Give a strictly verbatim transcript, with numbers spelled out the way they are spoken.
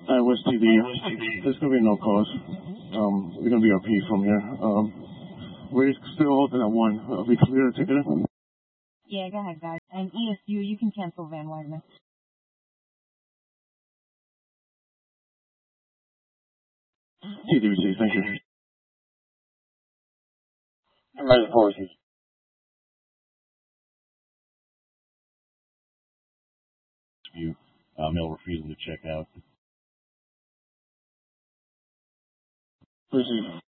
Uh, West T V. There's going to be no cause. Um, we're going to be R P from here. Um, we're still holding at one. Are we clear to take it in? Yeah, go ahead, guys. And E S U, you can cancel Van Wagner. T D V C, thank you. I'm ready for you. You, uh, male refusal to check out. Proceed.